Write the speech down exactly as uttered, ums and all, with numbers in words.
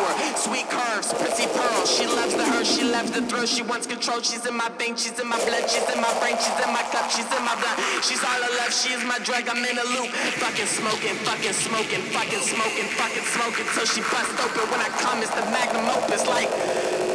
power, sweet curves, pretty pearls. She loves the hurt, she loves the thrill. She wants control. She's in my veins, she's in my blood, she's in my brain, she's in my cup, she's in my blood. She's all I love, she is my drug. I'm in a loop, fucking smoking, fucking smoking, fucking smoking, fucking smoking. So she bust open when I come. It's the magnum opus, like.